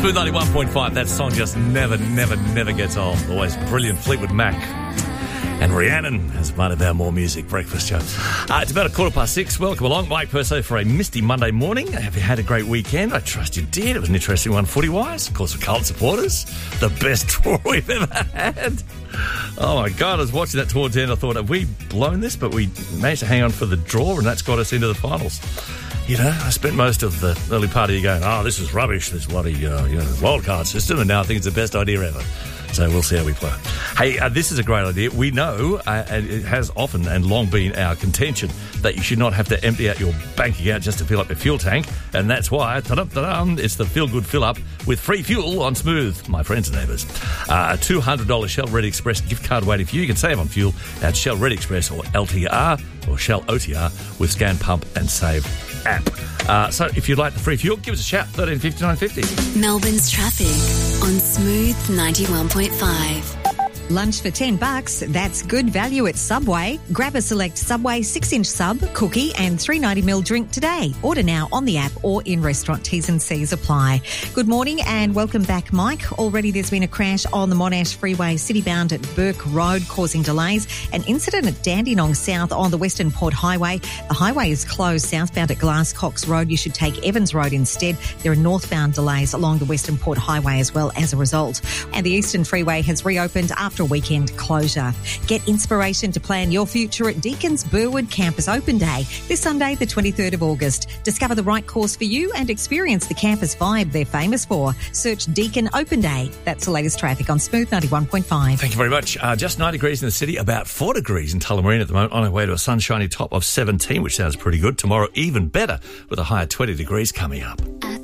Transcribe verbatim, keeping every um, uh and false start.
Smooth ninety-one point five. That song just never, never, never gets old. Always brilliant. Fleetwood Mac and Rhiannon as part of our More Music breakfast show. Uh, it's about a quarter past six. Welcome along. Mike Perso for a misty Monday morning. Have you had a great weekend? I trust you did. It was an interesting one footy-wise. Of course, for Carlton supporters, the best draw we've ever had. Oh, my God. I was watching that towards the end. I thought, have we blown this? But we managed to hang on for the draw, and that's got us into the finals. You know, I spent most of the early part of the year going, oh, this is rubbish, this bloody uh, you know, wildcard system, and now I think it's the best idea ever. So we'll see how we play. Hey, uh, this is a great idea. We know, uh, and it has often and long been our contention, that you should not have to empty out your bank account just to fill up your fuel tank. And that's why, ta-dum-ta-dum, it's the Feel Good Fill Up with free fuel on Smooth, my friends and neighbours. Uh, a two hundred dollars Shell Red Express gift card waiting for you. You can save on fuel at Shell Red Express or L T R or Shell O T R with Scan, Pump and Save app. Uh, so if you'd like the free fuel, give us a shout, thirteen fifty-nine fifty. Melbourne's traffic on Smooth ninety-one point five. Lunch for ten bucks, that's good value at Subway. Grab a select Subway six-inch sub, cookie and three ninety milliliter drink today. Order now on the app or in restaurant. T's and C's apply. Good morning and welcome back, Mike. Already there's been a crash on the Monash Freeway citybound at Burke Road causing delays. An incident at Dandenong South on the Western Port Highway. The highway is closed southbound at Glasscox Road. You should take Evans Road instead. There are northbound delays along the Western Port Highway as well as a result. And the Eastern Freeway has reopened after a weekend closure. Get inspiration to plan your future at Deacon's Burwood Campus Open Day this Sunday, the twenty-third of August. Discover the right course for you and experience the campus vibe they're famous for. Search Deacon Open Day. That's the latest traffic on Smooth ninety-one point five. Thank you very much. Uh, just nine degrees in the city, about four degrees in Tullamarine at the moment, on our way to a sunshiny top of seventeen, which sounds pretty good. Tomorrow, even better, with a high of twenty degrees coming up.